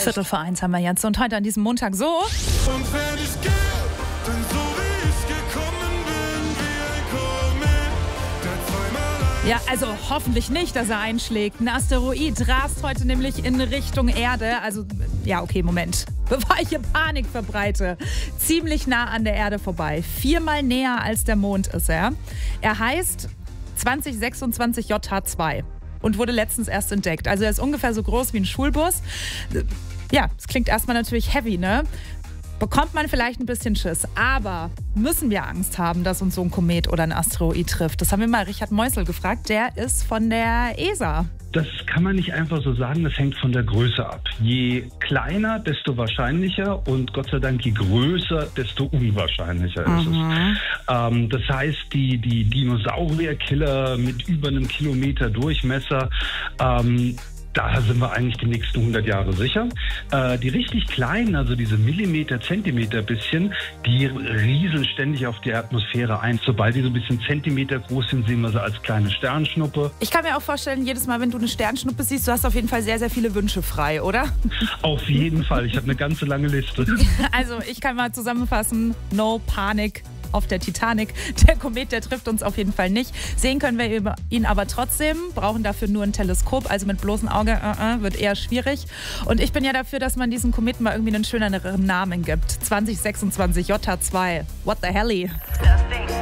1:15 haben wir jetzt und heute an diesem Montag so. Und wenn ich gehe, dann so wie ich gekommen bin, wie ein Komet, der zweimal Ja, also hoffentlich nicht, dass er einschlägt. Ein Asteroid rast heute nämlich in Richtung Erde. Also, ja, okay, Moment. Bevor ich hier Panik verbreite. Ziemlich nah an der Erde vorbei. 4-mal näher als der Mond ist er. Er heißt 2026 JH2 und wurde letztens erst entdeckt. Also er ist ungefähr so groß wie ein Schulbus. Ja, das klingt erstmal natürlich heavy, ne? Bekommt man vielleicht ein bisschen Schiss. Aber müssen wir Angst haben, dass uns so ein Komet oder ein Asteroid trifft? Das haben wir mal Richard Meusel gefragt. Der ist von der ESA. Das kann man nicht einfach so sagen, das hängt von der Größe ab. Je kleiner, desto wahrscheinlicher und Gott sei Dank je größer, desto unwahrscheinlicher ist es. Das heißt, die Dinosaurierkiller mit über einem Kilometer Durchmesser, da sind wir eigentlich die nächsten 100 Jahre sicher. Die richtig kleinen, also diese Millimeter, Zentimeter bisschen, die rieseln ständig auf die Atmosphäre ein. Sobald die so ein bisschen Zentimeter groß sind, sehen wir sie als kleine Sternschnuppe. Ich kann mir auch vorstellen, jedes Mal, wenn du eine Sternschnuppe siehst, du hast auf jeden Fall sehr, sehr viele Wünsche frei, oder? Auf jeden Fall. Ich habe eine ganze lange Liste. Also ich kann mal zusammenfassen, no Panik auf der Titanic. Der Komet, der trifft uns auf jeden Fall nicht. Sehen können wir ihn aber trotzdem, brauchen dafür nur ein Teleskop, also mit bloßem Auge wird eher schwierig. Und ich bin ja dafür, dass man diesen Kometen mal irgendwie einen schöneren Namen gibt. 2026 JH2. What the helly?